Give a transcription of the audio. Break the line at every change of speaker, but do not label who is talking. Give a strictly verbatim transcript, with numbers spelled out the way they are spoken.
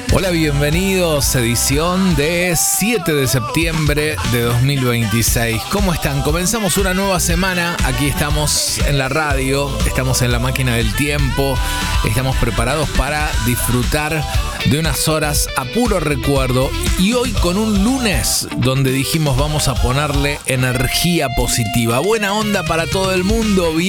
Hola, bienvenidos, edición de siete de septiembre de dos mil veintiséis. ¿Cómo están? Comenzamos una nueva semana, aquí estamos en la radio, estamos en la máquina del tiempo, estamos preparados para disfrutar de unas horas a puro recuerdo y hoy con un lunes donde dijimos vamos a ponerle energía positiva, buena onda para todo el mundo.